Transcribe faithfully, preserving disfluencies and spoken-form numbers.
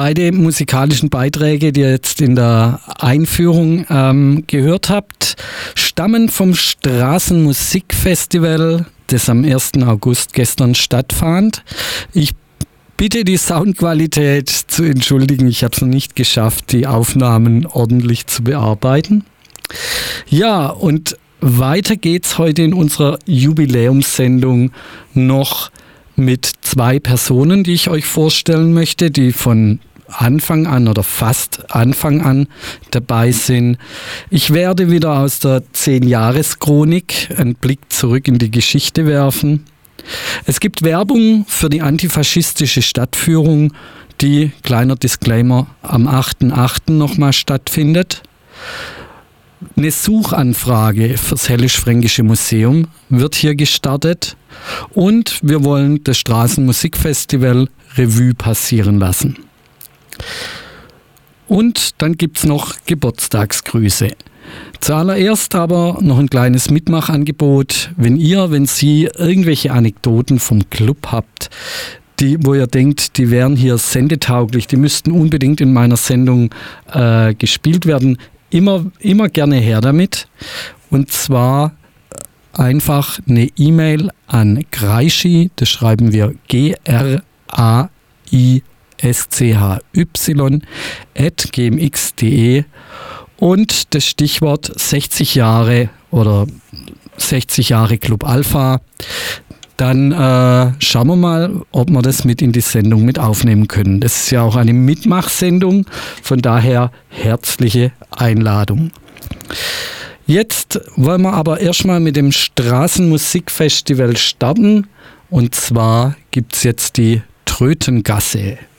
beide musikalischen Beiträge, die ihr jetzt in der Einführung ähm, gehört habt, stammen vom Straßenmusikfestival, das am ersten August gestern stattfand. Ich bitte die Soundqualität zu entschuldigen, ich habe es noch nicht geschafft, die Aufnahmen ordentlich zu bearbeiten. Ja, und weiter geht's heute in unserer Jubiläumssendung noch mit zwei Personen, die ich euch vorstellen möchte, die von Anfang an oder fast Anfang an dabei sind. Ich werde wieder aus der zehn-Jahres-Chronik einen Blick zurück in die Geschichte werfen. Es gibt Werbung für die antifaschistische Stadtführung, die, kleiner Disclaimer, am achten achten nochmal stattfindet. Eine Suchanfrage fürs Hällisch-Fränkische Museum wird hier gestartet und wir wollen das Straßenmusikfestival Revue passieren lassen. Und dann gibt es noch Geburtstagsgrüße. Zuallererst aber noch ein kleines Mitmachangebot. Wenn ihr, wenn Sie irgendwelche Anekdoten vom Club habt, die, wo ihr denkt, die wären hier sendetauglich, die müssten unbedingt in meiner Sendung äh, gespielt werden, immer, immer gerne her damit. Und zwar einfach eine E-Mail an Graischi, das schreiben wir G R A I S C H Y, at g m x punkt d e und das Stichwort sechzig Jahre oder sechzig Jahre Club Alpha. Dann äh, schauen wir mal, ob wir das mit in die Sendung mit aufnehmen können. Das ist ja auch eine Mitmachsendung, von daher herzliche Einladung. Jetzt wollen wir aber erstmal mit dem Straßenmusikfestival starten und zwar gibt es jetzt die Trötengasse.